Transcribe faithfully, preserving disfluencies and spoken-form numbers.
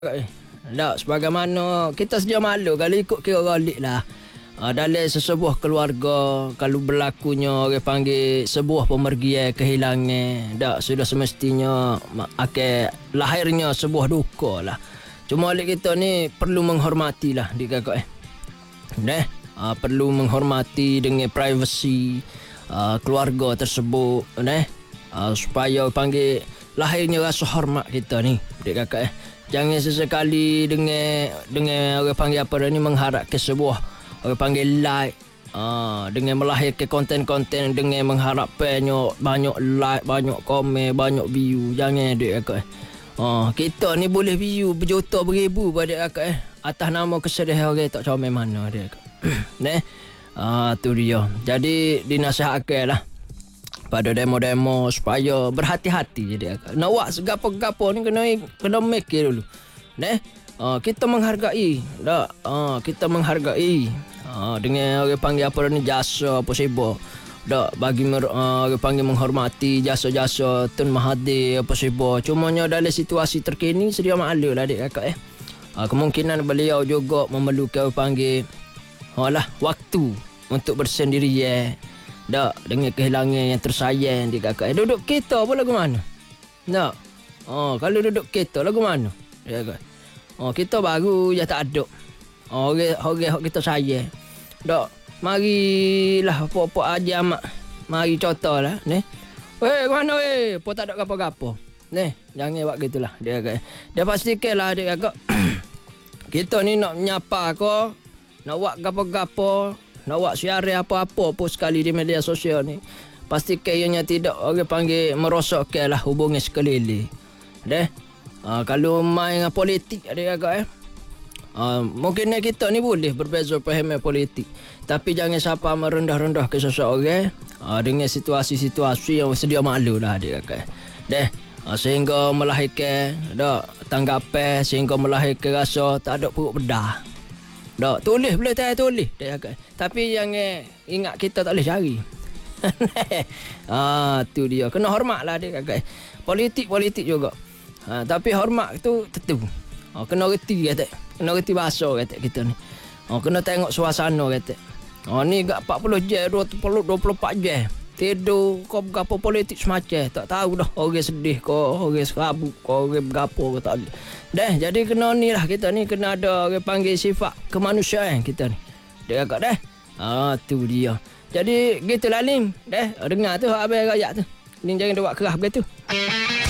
Eh, tak, sebagaimana kita sedia malu kalau ikut kira golik lah. Uh, dalam sesebuah keluarga, kalau berlakunya orang panggil sebuah pemergian kehilangan, tak, sudah semestinya akan lahirnya sebuah duka lah. Cuma oleh kita ni perlu menghormati lah di kakak eh. Deh, uh, perlu menghormati dengan privasi uh, keluarga tersebut, deh, uh, supaya panggil lahirnya rasa hormat kita ni, di kakak eh. Jangan sesekali dengan dengan orang panggil apa dah ni mengharapkan sebuah orang panggil like, uh, dengan melahirkan konten-konten dengan mengharapkannya banyak like, banyak komen, banyak view. Jangan dek kakak. Uh, kita ni boleh view berjuta beribu pada kakak eh, atas nama kesedihan orang tak comel mana dek kakak. Neh, ah uh, tu dia. Jadi dinasihatkan lah pada demo-demo supaya berhati-hati jadi nak buat segapo-gapo ni kena kena mikir dulu. Neh, uh, kita menghargai, dak, uh, kita menghargai uh, dengan orang panggil apa ni jasa apa sibuk. Dak bagi mer, uh, orang panggil menghormati jasa-jasa Tun Mahathir apa sibuk. Cumanya dalam situasi terkini sedia maklum lah adik kakak eh. Uh, kemungkinan beliau juga memerlukan orang panggil oh lah waktu untuk bersendiri ya. Tak, dengan kehilangan yang tersayang di kakak. Duduk kereta pun lagu mana? Tak. Oh, kalau duduk kereta lagu mana? Ya kan. Oh, kita baru je tak ada. Oh, orang orang kita sayang. Tak. Marilah pok-pok aja mak. Mari contohlah, neh. Weh, mana weh? Pok tak ada gapo-gapo. Neh, jangan buat gitulah dia kakak. Dia pastikanlah dia kakak. Kita ni nak menyapa ko, nak buat gapo-gapo, nak buat siaran apa-apa pun sekali di media sosial ni, pastikan ianya tidak orang panggil merosakkan lah hubungan sekeliling. Deh, uh, kalau main politik ada agak eh, uh, mungkin kita ni boleh berbeza pemahaman politik, tapi jangan siapa merendah-rendah ke seseorang uh, dengan situasi-situasi yang sedia maklum lah ada agak. Deh, uh, sehingga melahirkan dak tanggapan, sehingga melahirkan rasa tak ada perut bedah. Tak, tulis boleh tak tulis. Tapi jangan ingat kita tak boleh cari. Ah, tu dia. Kena hormatlah dia kakak. Politik-politik juga. Ha, tapi hormat tu tentu. Ha, kena reti kata. Kena reti bahasa kata kita ni. Ha, kena tengok suasana kata. Ha, ni gak empat puluh jam, dua puluh dua puluh empat jam. Tidur kau berapa politik semacam tak tahu dah orang sedih kau, orang serabut kau, orang bergapo kau tak boleh. Dah, jadi kena ni lah kita ni kena ada orang panggil sifat kemanusiaan kita ni. Dia agak dah. Ah tu dia. Jadi gitulah Lim. Dah dengar tu habis rakyat tu. Lim jangan buat kerah begitu.